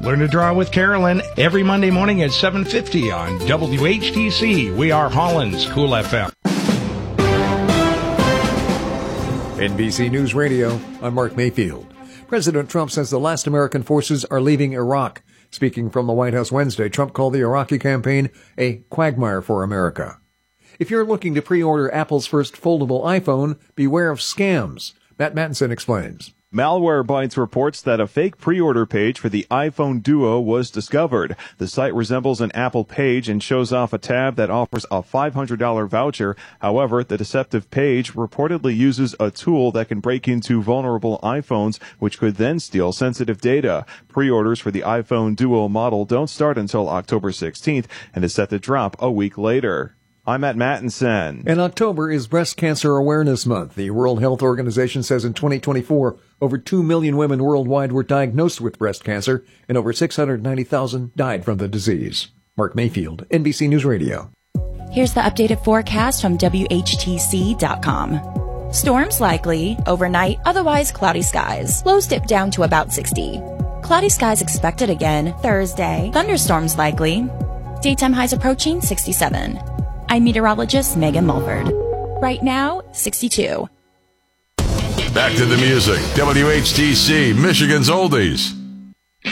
Learn to Draw with Carolyn every Monday morning at 7:50 on WHTC. We are Holland's Cool FM. NBC News Radio, I'm Mark Mayfield. President Trump says the last American forces are leaving Iraq. Speaking from the White House Wednesday, Trump called the Iraqi campaign a quagmire for America. If you're looking to pre-order Apple's first foldable iPhone, beware of scams. Matt Mattinson explains. Malwarebytes reports that a fake pre-order page for the iPhone Duo was discovered. The site resembles an Apple page and shows off a tab that offers a $500 voucher. However, the deceptive page reportedly uses a tool that can break into vulnerable iPhones, which could then steal sensitive data. Pre-orders for the iPhone Duo model don't start until October 16th and is set to drop a week later. I'm Matt Mattinson. And October is Breast Cancer Awareness Month. The World Health Organization says in 2024, over 2 million women worldwide were diagnosed with breast cancer, and over 690,000 died from the disease. Mark Mayfield, NBC News Radio. Here's the updated forecast from WHTC.com. Storms likely, overnight, otherwise cloudy skies. Lows dip down to about 60. Cloudy skies expected again Thursday. Thunderstorms likely. Daytime highs approaching 67. I'm meteorologist Megan Mulford. Right now, 62. Back to the music. WHTC, Michigan's Oldies.